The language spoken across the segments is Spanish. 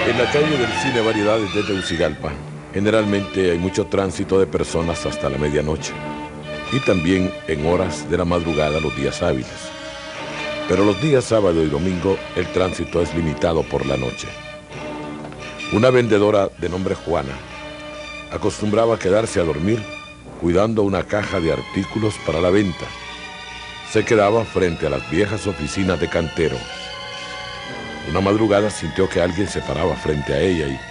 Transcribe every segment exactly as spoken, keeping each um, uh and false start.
En la calle del Cine Variedades de Tegucigalpa, generalmente hay mucho tránsito de personas hasta la medianoche y también en horas de la madrugada los días hábiles. Pero los días sábado y domingo el tránsito es limitado por la noche. Una vendedora de nombre Juana acostumbraba quedarse a dormir cuidando una caja de artículos para la venta. Se quedaba frente a las viejas oficinas de cantero. Una madrugada sintió que alguien se paraba frente a ella y...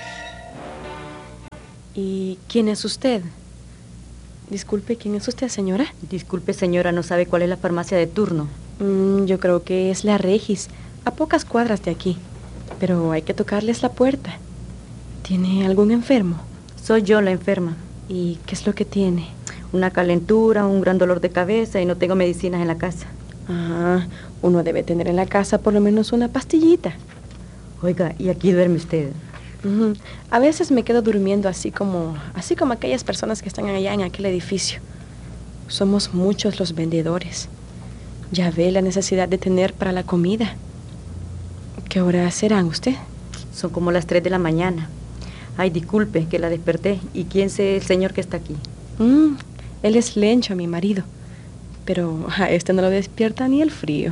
¿Y quién es usted? Disculpe, ¿quién es usted, señora? Disculpe, señora, ¿no sabe cuál es la farmacia de turno? Mm, yo creo que es la Regis, a pocas cuadras de aquí. Pero hay que tocarles la puerta. ¿Tiene algún enfermo? Soy yo la enferma. ¿Y qué es lo que tiene? Una calentura, un gran dolor de cabeza y no tengo medicinas en la casa. Ah, uno debe tener en la casa por lo menos una pastillita. Oiga, ¿y aquí duerme usted? Uh-huh. A veces me quedo durmiendo así como, así como aquellas personas que están allá en aquel edificio. Somos muchos los vendedores. Ya ve la necesidad de tener para la comida. ¿Qué hora serán usted? Son como las tres de la mañana. Ay, disculpe que la desperté. ¿Y quién es el señor que está aquí? Mm, él es Lencho, mi marido. Pero a este no lo despierta ni el frío.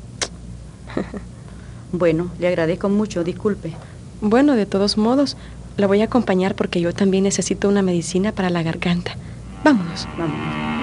Bueno, le agradezco mucho, disculpe. Bueno, de todos modos, la voy a acompañar porque yo también necesito una medicina para la garganta. Vámonos. Vámonos.